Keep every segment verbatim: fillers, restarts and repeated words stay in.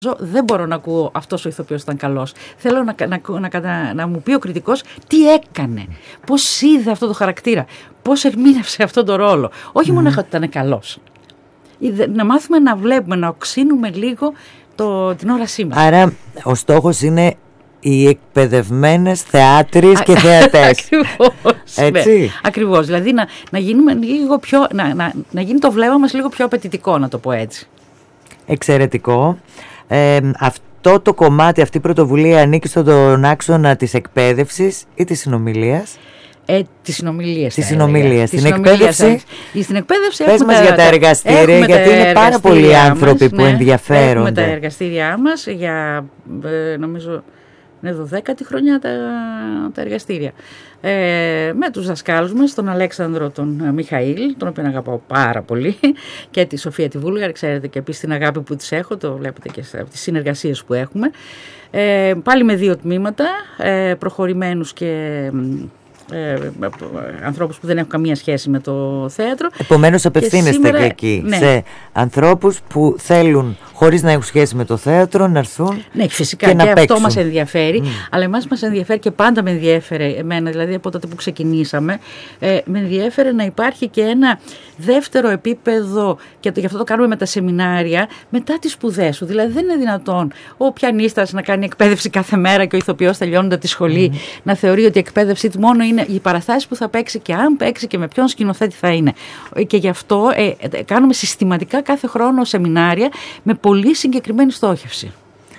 δεν μπορώ να ακούω αυτός ο ηθοποιός ήταν καλός. Θέλω να, να, να, να, να μου πει ο κριτικός τι έκανε, πώς είδε αυτό το χαρακτήρα, πώς ερμήνευσε αυτόν τον ρόλο. Όχι mm. μόνο ότι ήταν καλός. Να μάθουμε να βλέπουμε, να οξύνουμε λίγο το, την όρασή μας. Άρα ο στόχος είναι οι εκπαιδευμένες θεάτρες και θεατές. Ακριβώς. Έτσι. Ναι, ακριβώς. Δηλαδή να, να, γίνουμε λίγο πιο, να, να, να γίνει το βλέμμα μας λίγο πιο απαιτητικό, να το πω έτσι. Εξαιρετικό. Ε, αυτό το κομμάτι, αυτή η πρωτοβουλία ανήκει στον άξονα της εκπαίδευσης ή της συνομιλίας? Ε, τη συνομιλία. Τη συνομιλία. Στην εκπαίδευση. Στην εκπαίδευση πες μας για τα εργαστήρια, γιατί είναι πάρα πολλοί άνθρωποι μας, που ναι, ενδιαφέρονται. Έχουμε τα εργαστήριά μας για, ε, νομίζω, είναι δωδέκατη χρονιά τα, τα εργαστήρια. Ε, με τους δασκάλους μας, τον Αλέξανδρο τον Μιχαήλ, τον οποίο αγαπάω πάρα πολύ, και τη Σοφία τη Βούλγαρη, ξέρετε και επίσης την αγάπη που της έχω, το βλέπετε και από τις συνεργασίες που έχουμε. Ε, πάλι με δύο τμήματα, ε, προχωρημένους και ε, ανθρώπους που δεν έχουν καμία σχέση με το θέατρο. Επομένως απευθύνεστε και, σήμερα, και εκεί, ναι, σε ανθρώπους που θέλουν, χωρίς να έχουν σχέση με το θέατρο, να έρθουν. Ναι, φυσικά και, και, να αυτό παίξουν. μας ενδιαφέρει, mm. αλλά εμάς μας ενδιαφέρει και πάντα με ενδιέφερε εμένα, δηλαδή από τότε που ξεκινήσαμε, ε, με ενδιέφερε να υπάρχει και ένα δεύτερο επίπεδο, και γι' αυτό το κάνουμε με τα σεμινάρια, μετά τις σπουδές σου. Δηλαδή δεν είναι δυνατόν ο πιανίστας να κάνει εκπαίδευση κάθε μέρα και ο ηθοποιός τελειώνοντα τη σχολή mm. να θεωρεί ότι η εκπαίδευσή του μόνο είναι οι παραστάσεις που θα παίξει και αν παίξει και με ποιον σκηνοθέτη θα είναι. Και γι' αυτό ε, κάνουμε συστηματικά κάθε χρόνο σεμινάρια με πολύ συγκεκριμένη στόχευση.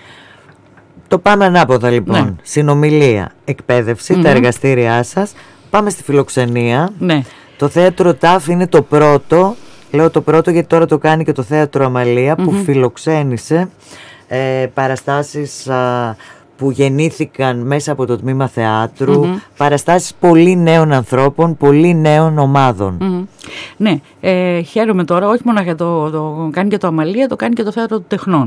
Το πάμε ανάποδα λοιπόν. Ναι. Συνομιλία, εκπαίδευση, mm-hmm. τα εργαστήριά σας. Πάμε στη φιλοξενία. Ναι. Το θέατρο ΤΑΦ είναι το πρώτο, λέω το πρώτο γιατί τώρα το κάνει και το θέατρο Αμαλία, mm-hmm. που φιλοξένησε ε, παραστάσεις α, που γεννήθηκαν μέσα από το τμήμα θεάτρου, mm-hmm. παραστάσεις πολύ νέων ανθρώπων, πολύ νέων ομάδων. Mm-hmm. Ναι, ε, χαίρομαι τώρα, όχι μόνο για το, το κάνει και το Αμαλία, το κάνει και το Θέατρο των Τεχνών.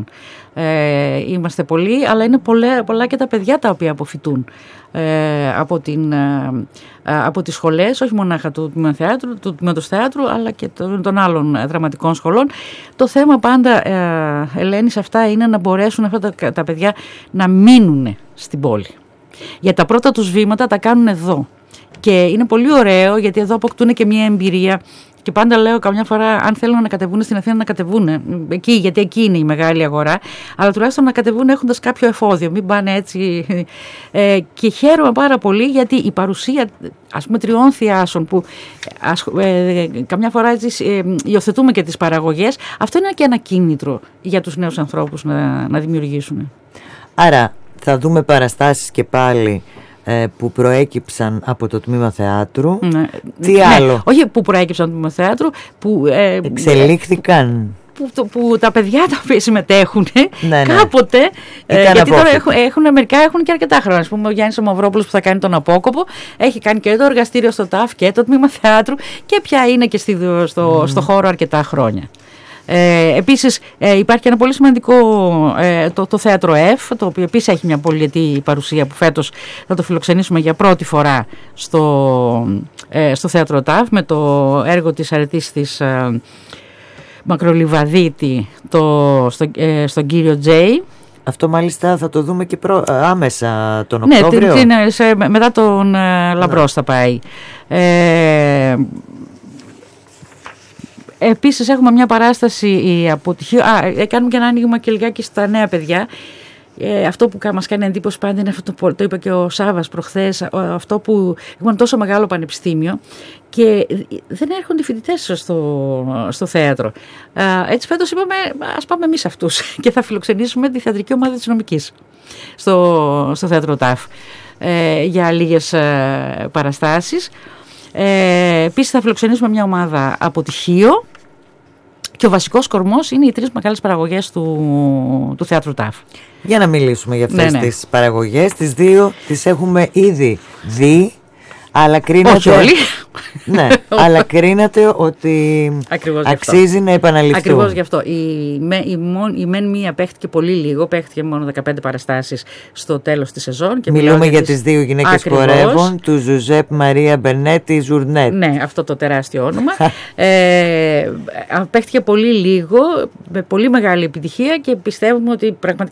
Ε, είμαστε πολλοί, αλλά είναι πολλά, πολλά και τα παιδιά τα οποία αποφοιτούν ε, από, την, ε, από τις σχολές, όχι μονάχα του τμήματος θεάτρου, του τμήματος θεάτρου, αλλά και των, των άλλων δραματικών σχολών. Το θέμα πάντα, ε, Ελένη, σε αυτά είναι να μπορέσουν αυτά τα, τα παιδιά να μείνουν στην πόλη. Για τα πρώτα τους βήματα τα κάνουν εδώ. Και είναι πολύ ωραίο γιατί εδώ αποκτούν και μια εμπειρία. Και πάντα λέω καμιά φορά, αν θέλουν να κατεβούν στην Αθήνα, να κατεβούν εκεί, γιατί εκεί είναι η μεγάλη αγορά. Αλλά τουλάχιστον να κατεβούν έχοντας κάποιο εφόδιο, μην πάνε έτσι. Ε, και χαίρομαι πάρα πολύ γιατί η παρουσία, ας πούμε, τριών θειάσεων που ε, καμιά φορά έτσι, ε, υιοθετούμε και τις παραγωγές, αυτό είναι και ένα κίνητρο για τους νέους ανθρώπους να, να δημιουργήσουν. Άρα θα δούμε παραστάσεις και πάλι που προέκυψαν από το τμήμα θεάτρου. Ναι, τι ναι, άλλο? Όχι που προέκυψαν από το τμήμα θεάτρου, που ε, εξελίχθηκαν. Που, που, που τα παιδιά τα οποία συμμετέχουν ναι, ναι. κάποτε, ε, γιατί τώρα έχουν, έχουν, μερικά έχουν και αρκετά χρόνια. Ας πούμε ο Γιάννης ο Μαυρόπουλος που θα κάνει τον Απόκοπο έχει κάνει και το εργαστήριο στο ΤΑΦ και το τμήμα θεάτρου και πια είναι και στη, στο, mm. στο χώρο αρκετά χρόνια. Ε, επίσης ε, υπάρχει ένα πολύ σημαντικό ε, το, το θέατρο F, το οποίο επίσης έχει μια πολυετή παρουσία που φέτος θα το φιλοξενήσουμε για πρώτη φορά στο, ε, στο θέατρο ΤΑΦ με το έργο της αρετής της ε, Μακρολιβαδίτη το, στο, ε, στον κύριο Τζέι. Αυτό μάλιστα θα το δούμε και προ, άμεσα τον Οκτώβριο. Ναι, την, σε, μετά τον ε, Λαμπρός θα πάει. Ε, Επίσης έχουμε μια παράσταση η αποτυχία. Α, κάνουμε και ένα άνοιγμα και λιγάκι στα νέα παιδιά. Ε, αυτό που μας κάνει εντύπωση πάντα είναι αυτό το, το είπε και ο Σάββας προχθές, αυτό που έχουμε τόσο μεγάλο πανεπιστήμιο και δεν έρχονται φοιτητές στο, στο θέατρο. Ε, έτσι φέτος είπαμε ας πάμε εμείς αυτούς και θα φιλοξενήσουμε τη θεατρική ομάδα της νομικής στο, στο θέατρο ΤΑΦ ε, για λίγες ε, παραστάσεις. Ε, επίσης θα φιλοξενήσουμε μια ομάδα από τη Χίο και ο βασικός κορμός είναι οι τρεις μεγάλες παραγωγές του, του θέατρου ΤΑΦ. Για να μιλήσουμε για αυτές ναι, ναι. τις παραγωγές. Τις δύο τις έχουμε ήδη δει, αλλά κρίνεται... Όχι όλοι. Ναι, αλλά κρίνεται ότι ακριβώς αξίζει να επαναληφθούν. Ακριβώς γι' αυτό. Η, με, η, η μεν μία παίχτηκε πολύ λίγο, παίχτηκε μόνο δεκαπέντε παραστάσεις στο τέλος της σεζόν. Και μιλούμε για τις δύο γυναίκες που χορεύουν, του Ζουζέπ Μαρία Μπερνέτη Ζουρνέτ. Ναι, αυτό το τεράστιο όνομα. ε, παίχτηκε πολύ λίγο, με πολύ μεγάλη επιτυχία και πιστεύουμε ότι πραγματικά